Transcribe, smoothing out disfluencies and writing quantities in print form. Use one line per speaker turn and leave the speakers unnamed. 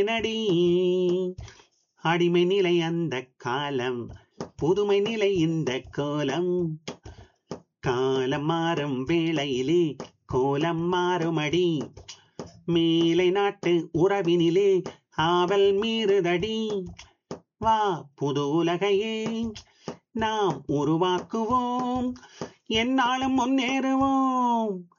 நடி அடிமை நிலை அந்த காலம், புதுமை நிலை இந்த கோலம். காலம் மாறும் வேளையிலே கோலம் மாறுமடி, மேலை நாட்டு உறவினிலே ஆவல் மீறுதடி. வா புது உலகையே நாம் உருவாக்குவோம், எந்நாளும் முன்னேறுவோம்.